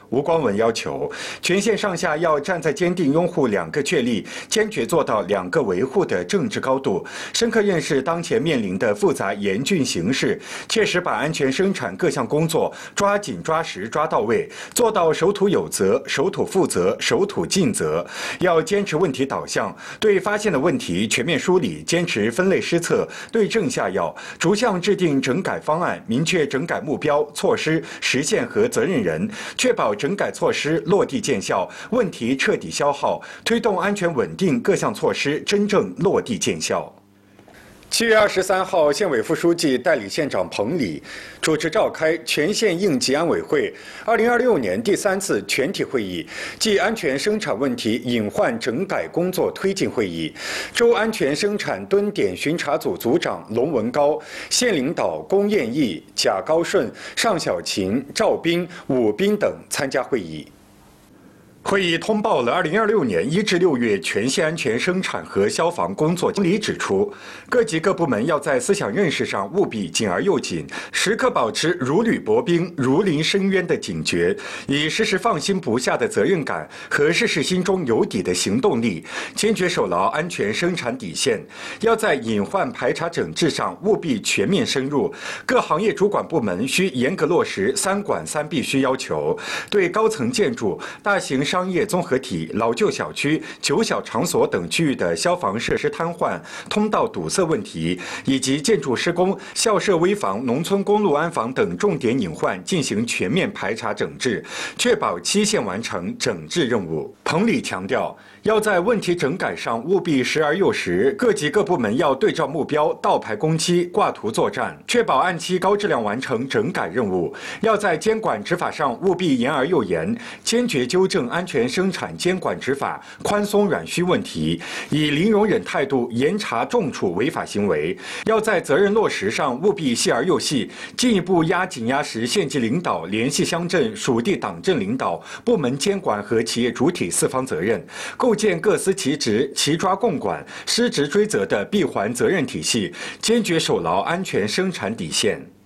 吴光文要求，全线上下要站在坚定拥护两个确立、坚决做到两个维护的政治高度，深刻认识当前面临的复杂严峻形势，切实把安全生产各项工作抓紧、抓实、抓到位，做到守土有责、守土负责、守土尽责。要坚持问题导向，对发现的问题全面梳理，坚持分类施策，对症下药，逐项制定整改方案，明确整改目标、措施、实现和责任人，确保整改措施落地见效，问题彻底消耗，推动安全稳定各项措施真正落地见效。7月23号，县委副书记、代理县长彭礼主持召开全县应急安委会2026年第3次全体会议暨安全生产问题隐患整改工作推进会议。州安全生产蹲点巡查组组长龙文高、县领导龚彦义、贾高顺、尚小琴、赵斌、武斌等参加会议。会议通报了2026年1至6月全县安全生产和消防工作。彭礼指出，各级各部门要在思想认识上务必紧而又紧，时刻保持如履薄冰、如临深渊的警觉，以时时放心不下的责任感和事事心中有底的行动力，坚决守牢安全生产底线。要在隐患排查整治上务必全面深入，各行业主管部门需严格落实3管3必须要求，对高层建筑、大型商业综合体、老旧小区、酒小场所等区域的消防设施瘫痪、通道堵塞问题，以及建筑施工、校舍危房、农村公路安防等重点隐患进行全面排查整治，确保期限完成整治任务。彭礼强调，要在问题整改上务必时而又时，各级各部门要对照目标，倒排工期，挂图作战，确保按期高质量完成整改任务。要在监管执法上务必严而又严，坚决纠正安全生产监管执法宽松软虚问题，以零容忍态度严查重处违法行为。要在责任落实上务必细而又细，进一步压紧压实县级领导联系乡镇属地党政领导、部门监管和企业主体4方责任，构建各司其职、齐抓共管、失职追责的闭环责任体系，坚决守牢安全生产底线。